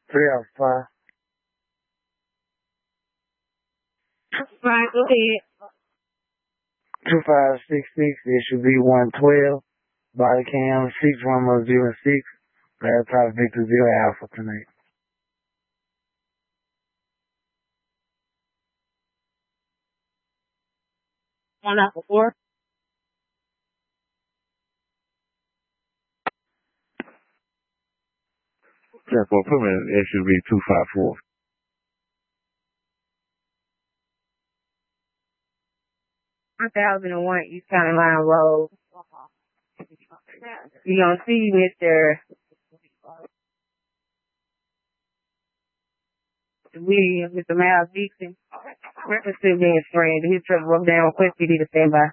3 out of 5. Right, go ahead. 2566, it should be 112. Body cam 6106. Verify Victor 0 Alpha tonight. One out for 4. Yeah, for equipment, it should be 254. 1001 East County Line Road. You're going to see Mr. Williams, Mr. Miles Dixon. Reference to being friend. His truck broke down. Request PD to stand by.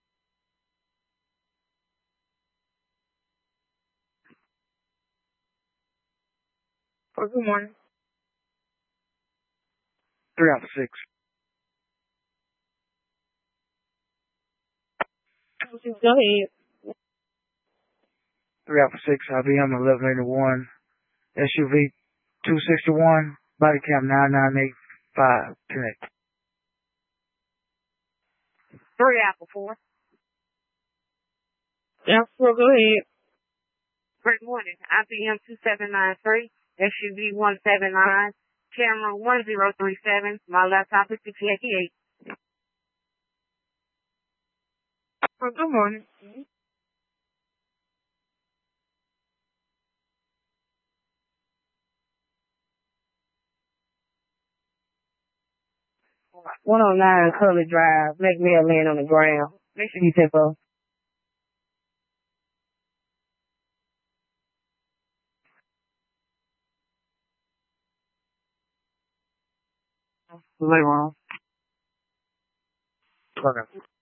Oh, good morning. 3 out of 6. Go ahead. 3 out of 6. IBM 1181. SUV 261. Body cam 9985 tonight. 3 out for 4. Yeah, well, go ahead. Great morning. IBM 2793, SUV 179, camera 1037. My laptop is 688. Well, good morning. All right. 109 Curly Drive, Black Male laying on the ground. Make sure you tempo. Later on. Okay.